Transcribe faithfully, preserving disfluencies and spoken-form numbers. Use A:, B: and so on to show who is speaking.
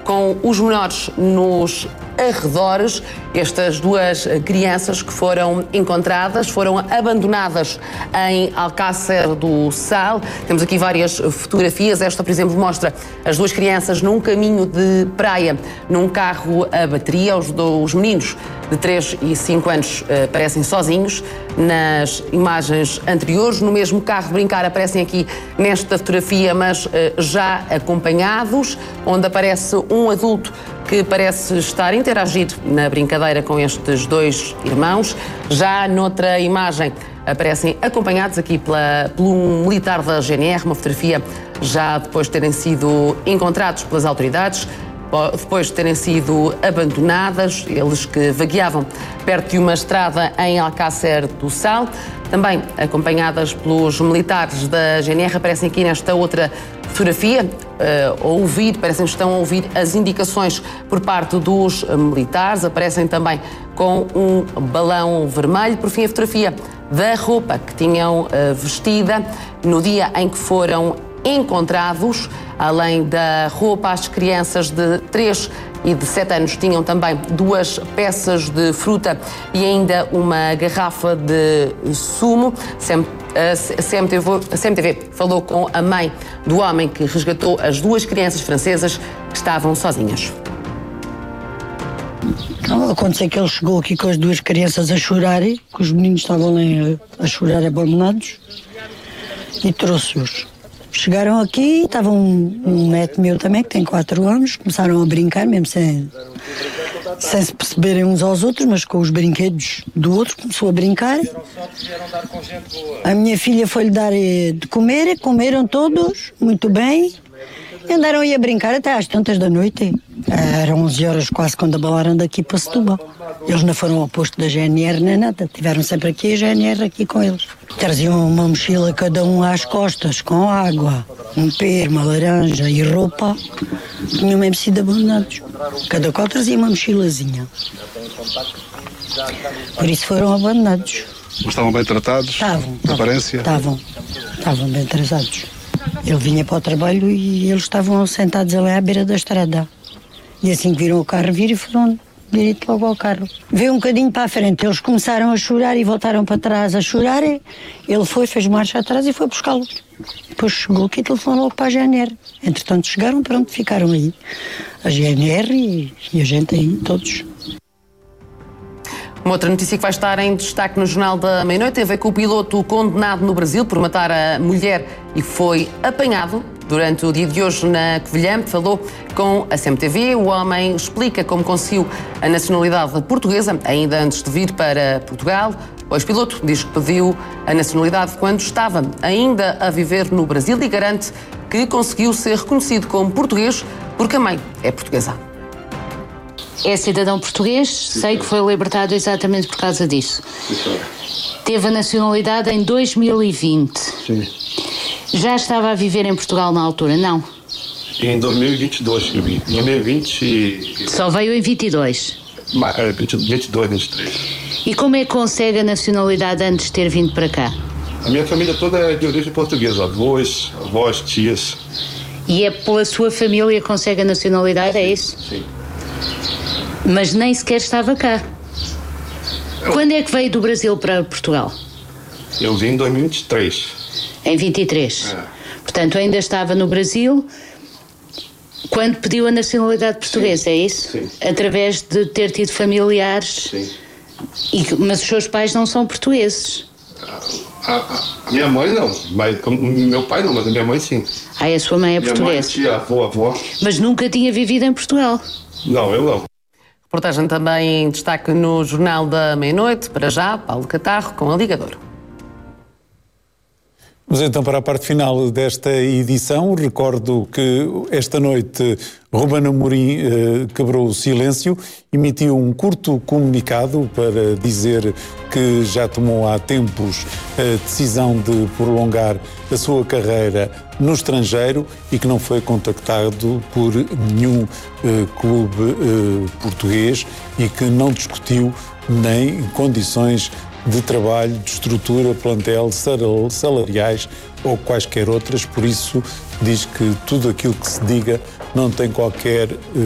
A: com os menores nos arredores. Estas duas crianças que foram encontradas foram abandonadas em Alcácer do Sal. Temos aqui várias fotografias. Esta, por exemplo, mostra as duas crianças num caminho de praia, num carro a bateria. Os, os meninos de três e cinco anos uh, parecem sozinhos. Nas imagens anteriores, no mesmo carro de brincar, aparecem aqui nesta fotografia, mas uh, já acompanhados, onde aparece um adulto que parece estar a interagir na brincadeira com estes dois irmãos. Já noutra imagem aparecem acompanhados aqui pela, por um militar da G N R, uma fotografia já depois de terem sido encontrados pelas autoridades, depois de terem sido abandonadas, eles que vagueavam perto de uma estrada em Alcácer do Sal. Também acompanhadas pelos militares da G N R, aparecem aqui nesta outra fotografia, uh, a ouvir, parecem que estão a ouvir as indicações por parte dos militares. Aparecem também com um balão vermelho. Por fim, a fotografia da roupa que tinham uh, vestida no dia em que foram encontrados. Além da roupa, as crianças de três e de sete anos tinham também duas peças de fruta e ainda uma garrafa de sumo. A C M T V falou com a mãe do homem que resgatou as duas crianças francesas que estavam sozinhas.
B: Aconteceu que ele chegou aqui com as duas crianças a chorarem, que os meninos estavam ali a chorar abandonados, e trouxe-os. Chegaram aqui, estava um, um neto meu também, que tem quatro anos, começaram a brincar, mesmo sem, sem se perceberem uns aos outros, mas com os brinquedos do outro, começou a brincar. A minha filha foi-lhe dar de comer, comeram todos, muito bem, e andaram aí a brincar até às tantas da noite. Eram onze horas quase quando abalaram daqui para Setúbal. Eles não foram ao posto da G N R nem nada, tiveram sempre aqui a G N R aqui com eles. Traziam uma mochila cada um às costas, com água, um pera, uma laranja e roupa. Tinham mesmo sido abandonados. Cada qual trazia uma mochilazinha. Por isso foram abandonados.
C: Mas estavam bem tratados?
B: Estavam.
C: De aparência?
B: Estavam. Estavam bem tratados. Ele vinha para o trabalho e eles estavam sentados ali à beira da estrada. E assim que viram o carro vir e foram direito logo ao carro. Veio um bocadinho para a frente, eles começaram a chorar e voltaram para trás a chorar. Ele foi, fez marcha atrás e foi buscá-los. Depois chegou aqui e telefonou logo para a G N R. Entretanto chegaram, pronto, ficaram aí. A G N R e, e a gente aí, todos.
A: Uma outra notícia que vai estar em destaque no Jornal da Meia-Noite tem a ver com o piloto condenado no Brasil por matar a mulher e foi apanhado durante o dia de hoje na Covilhã. Falou com a C M T V. O homem explica como conseguiu a nacionalidade portuguesa ainda antes de vir para Portugal. O ex-piloto diz que pediu a nacionalidade quando estava ainda a viver no Brasil e garante que conseguiu ser reconhecido como português porque a mãe é portuguesa.
D: É cidadão português, Sim, sei que foi libertado exatamente por causa disso. Sim, teve a nacionalidade em dois mil e vinte.
C: Sim.
D: Já estava a viver em Portugal na altura, não?
C: Em dois mil e vinte e dois que eu vim. Em dois mil e vinte...
D: Só veio em vinte e dois?
C: vinte e dois, vinte e três.
D: E como é que consegue a nacionalidade antes de ter vindo para cá?
C: A minha família toda é de origem portuguesa, avós, avós, tias.
D: E é pela sua família que consegue a nacionalidade, é isso?
C: Sim.
D: Mas nem sequer estava cá. Eu... Quando é que veio do Brasil para Portugal?
C: Eu vim em dois mil e vinte e três.
D: Em vinte e três?
C: É.
D: Portanto, ainda estava no Brasil quando pediu a nacionalidade portuguesa, Sim. é isso?
C: Sim.
D: Através de ter tido familiares?
C: Sim.
D: E, mas os seus pais não são portugueses?
C: A, a, a minha mãe não, mas meu pai não, mas a minha mãe sim.
D: Ah, a sua mãe é
C: minha
D: portuguesa?
C: Minha mãe, tia, avó, avó.
D: Mas nunca tinha vivido em Portugal?
C: Não, eu não.
A: Reportagem também em destaque no Jornal da Meia-Noite. Para já, Paulo Catarro com a Ligador.
E: Vamos então para a parte final desta edição. Recordo que esta noite Ruben Amorim eh, quebrou o silêncio, emitiu um curto comunicado para dizer que já tomou há tempos a decisão de prolongar a sua carreira no estrangeiro e que não foi contactado por nenhum eh, clube eh, português e que não discutiu nem condições de trabalho, de estrutura, plantel, salariais ou quaisquer outras. Por isso diz que tudo aquilo que se diga não tem qualquer